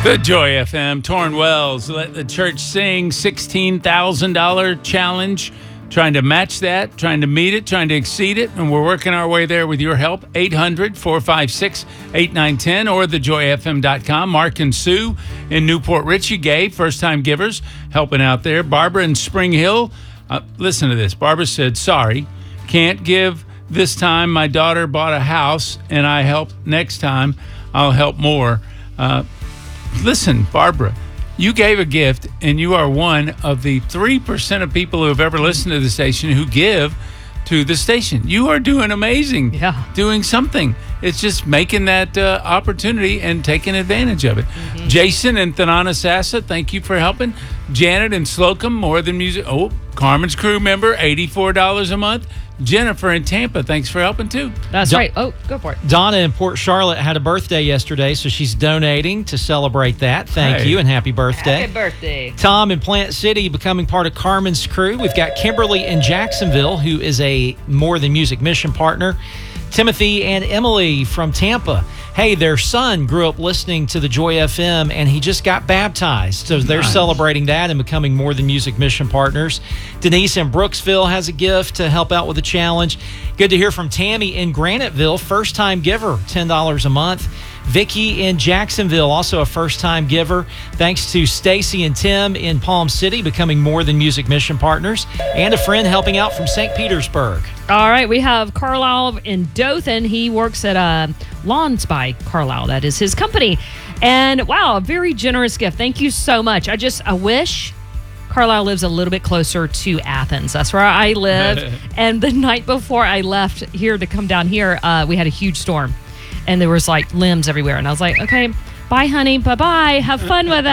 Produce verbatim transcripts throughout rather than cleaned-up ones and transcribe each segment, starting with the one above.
The Joy F M, Torrin Wells, Let the Church Sing, sixteen thousand dollars challenge. Trying to match that, trying to meet it, trying to exceed it, and we're working our way there with your help. eight hundred, four five six, eight nine one zero or the joy f m dot com. Mark and Sue in Newport Richie, Gay, first-time givers, helping out there. Barbara in Spring Hill, uh, listen to this. Barbara said, sorry, can't give this time. My daughter bought a house, and I help next time. I'll help more. Uh, listen, Barbara, you gave a gift, and you are one of the three percent of people who have ever listened to the station who give to the station. You are doing amazing. Yeah. Doing something. It's just making that uh, opportunity and taking advantage of it. Mm-hmm. Jason and Thananasassa, thank you for helping. Janet and Slocum, More Than Music. Oh, Carmen's crew member, eighty-four dollars a month. Jennifer in Tampa, thanks for helping too. That's Don- right. Oh, go for it. Donna in Port Charlotte had a birthday yesterday, so she's donating to celebrate that. Thank Hey. you and happy birthday. Happy birthday. Tom in Plant City becoming part of Carmen's crew. We've got Kimberly in Jacksonville, who is a More Than Music mission partner. Timothy and Emily from Tampa. Hey, their son grew up listening to the Joy F M, and he just got baptized. So they're Nice. celebrating that and becoming More Than Music mission partners. Denise in Brooksville has a gift to help out with the challenge. Good to hear from Tammy in Graniteville, first-time giver, ten dollars a month. Vicky in Jacksonville, also a first-time giver. Thanks to Stacy and Tim in Palm City, becoming More Than Music mission partners. And a friend helping out from Saint Petersburg. All right, we have Carlisle in Dothan. He works at uh, Lawns by Carlisle. That is his company. And wow, a very generous gift. Thank you so much. I just, I wish Carlisle lives a little bit closer to Athens. That's where I live. And the night before I left here to come down here, uh, we had a huge storm. And there was like limbs everywhere. And I was like, okay, bye, honey. Bye-bye. Have fun with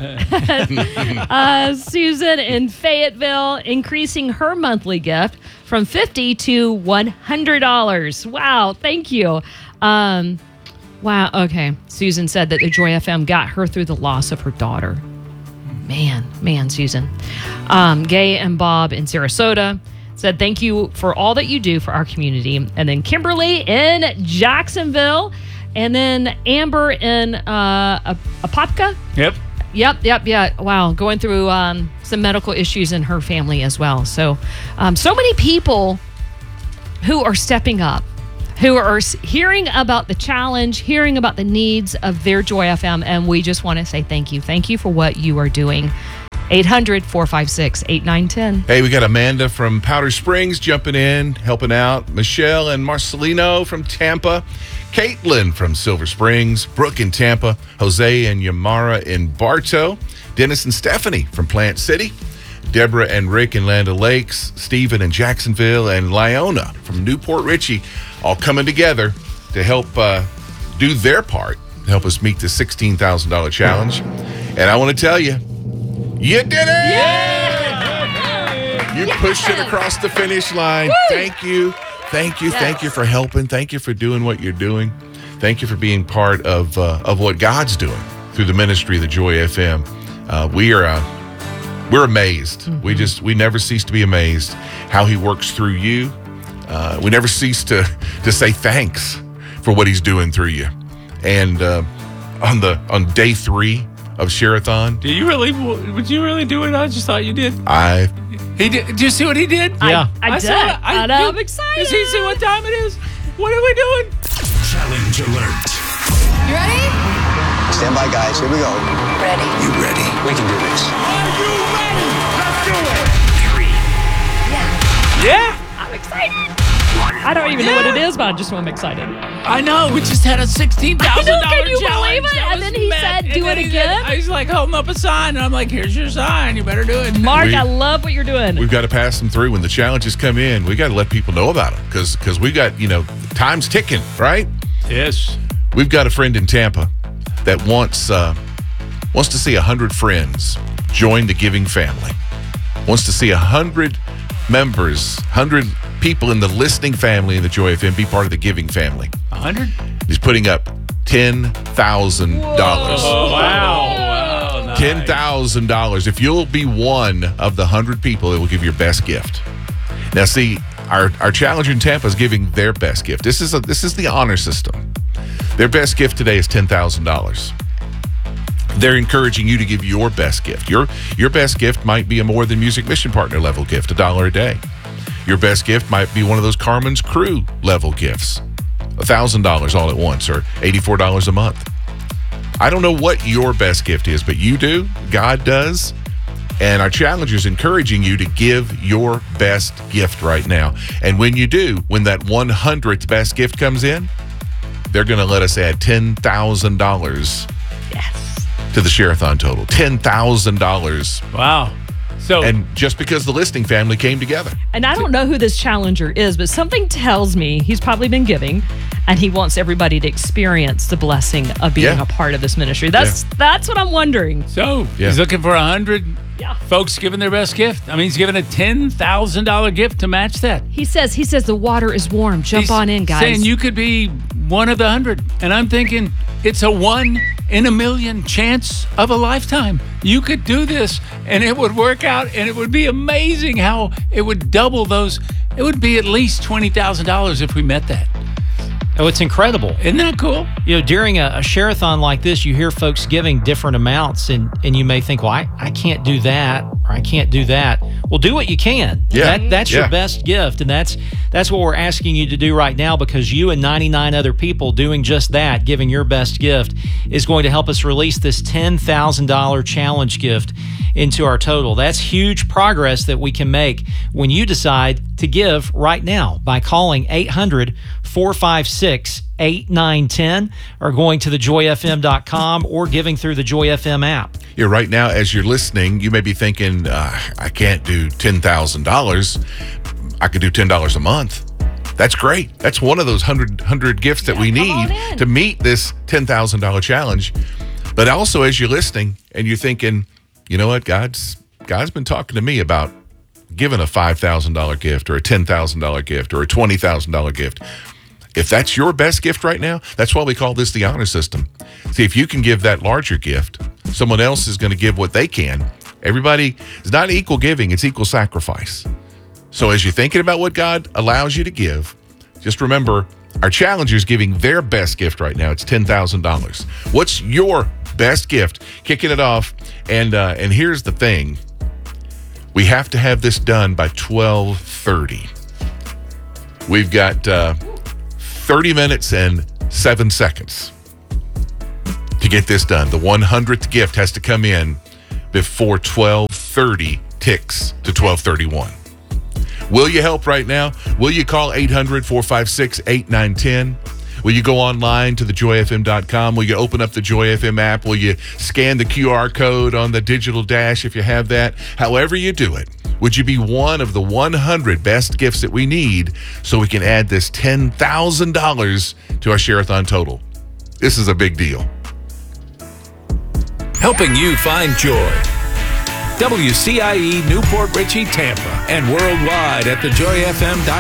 that. uh, Susan in Fayetteville increasing her monthly gift from fifty dollars to one hundred dollars. Wow. Thank you. Um, wow. Okay. Susan said that the Joy F M got her through the loss of her daughter. Man, man, Susan. Um, Gay and Bob in Sarasota said, thank you for all that you do for our community. And then Kimberly in Jacksonville. And then Amber in uh, Apopka. Yep. Yep, yep, yeah. Wow, going through um, some medical issues in her family as well. So, um, so many people who are stepping up, who are s- hearing about the challenge, hearing about the needs of their Joy F M. And we just want to say thank you. Thank you for what you are doing. eight hundred, four five six, eight nine one zero. Hey, we got Amanda from Powder Springs jumping in, helping out. Michelle and Marcelino from Tampa. Caitlin from Silver Springs. Brooke in Tampa. Jose and Yamara in Bartow. Dennis and Stephanie from Plant City. Deborah and Rick in Land O'Lakes. Stephen in Jacksonville. And Lyona from Newport Richie, all coming together to help uh, do their part to help us meet the sixteen thousand dollars challenge. And I want to tell you, you did it! Yeah! You pushed it across the finish line. Woo! Thank you. Thank you. Yes. Thank you for helping. Thank you for doing what you're doing. Thank you for being part of uh, of what God's doing through the ministry of the Joy F M. Uh, we are uh, we're amazed. Mm-hmm. We just we never cease to be amazed how He works through you. Uh, we never cease to to say thanks for what He's doing through you. And uh, on the on day three of Share-a-thon, Did you really, would you really do it? I just thought you did. I He did. Did you see what he did? Yeah. I, I, did. saw it. I And I'm did. excited. Does he see what time it is? What are we doing? Challenge alert. You ready? Stand by, guys. Here we go. Ready. You ready? We can do this. Three. Yeah. I'm excited. I don't even know what it is, but I just am excited. I know. We just had a sixteen thousand I know, dollars can you challenge. believe it? That And was then he mad. said, And do then it he again? said- He's like holding up a sign, and I'm like, here's your sign. You better do it. Mark, We- I love what you're doing. We've got to pass them through. When the challenges come in, we got to let people know about them because because we got, you know, time's ticking, right? Yes. We've got a friend in Tampa that wants uh, wants to see a hundred friends join the giving family. Wants to see a hundred members, hundred people in the listening family in the Joy F M be part of the giving family. A hundred? He's putting up ten thousand dollars. Oh, wow. Wow. Nice. ten thousand dollars. If you'll be one of the hundred people, it will give your best gift. Now, see, our our challenger in Tampa is giving their best gift. This is a this is the honor system. Their best gift today is ten thousand dollars. they're encouraging you to give your best gift. Your your best gift might be a More Than Music Mission Partner level gift, a dollar a day. Your best gift might be one of those Carmen's Crew level gifts, one thousand dollars all at once, or eighty-four dollars a month. I don't know what your best gift is, but you do. God does. And our challenge is encouraging you to give your best gift right now. And when you do, when that one hundredth best gift comes in, they're going to let us add ten thousand dollars Yes. to the Share-a-thon total. ten thousand dollars. Wow. So And just because the listing family came together. And I don't know who this challenger is, but something tells me he's probably been giving, and he wants everybody to experience the blessing of being Yeah. a part of this ministry. That's that's what I'm wondering. So Yeah. he's looking for a hundred Yeah. folks giving their best gift. I mean, he's giving a ten thousand dollar gift to match that. He says he says the water is warm. Jump He's on in, guys. Saying you could be one of the hundred, and I'm thinking it's a one in a million chance of a lifetime. You could do this, and it would work out, and it would be amazing how it would double those. It would be at least twenty thousand dollars if we met that. Oh, it's incredible. Isn't that cool? You know, during a, a share-a-thon like this, you hear folks giving different amounts, and, and you may think, well, I, I can't do that, or I can't do that. Well, do what you can. Yeah. That, that's Yeah. your best gift, and that's that's what we're asking you to do right now, because you and ninety-nine other people doing just that, giving your best gift, is going to help us release this ten thousand dollars challenge gift into our total. That's huge progress that we can make when you decide to give right now by calling eight hundred, four five six, eight nine one zero or going to the joy f m dot com or giving through the Joy F M app. Yeah, right now, as you're listening, you may be thinking, uh, I can't do ten thousand dollars. I could do ten dollars a month. That's great. That's one of those one hundred, one hundred gifts that we come on need in. to meet this ten thousand dollars challenge. But also, as you're listening and you're thinking, you know what, God's God's been talking to me about giving a five thousand dollars gift or a ten thousand dollars gift or a twenty thousand dollars gift. If that's your best gift right now, that's why we call this the honor system. See, if you can give that larger gift, someone else is going to give what they can. Everybody, it's not equal giving, it's equal sacrifice. So as you're thinking about what God allows you to give, just remember, our challenger is giving their best gift right now. It's ten thousand dollars. What's your best gift? Kicking it off. And uh, and here's the thing. We have to have this done by twelve thirty. We've got uh, thirty minutes and seven seconds to get this done. The one hundredth gift has to come in before twelve thirty ticks to twelve thirty-one. Will you help right now? Will you call eight hundred, four five six, eight nine one zero? Will you go online to the joy f m dot com? Will you open up the Joy F M app? Will you scan the Q R code on the digital dash if you have that? However you do it, would you be one of the one hundred best gifts that we need so we can add this ten thousand dollars to our Share-a-thon total? This is a big deal. Helping you find joy. W C I E Newport Richey, Tampa, and worldwide at the joy f m dot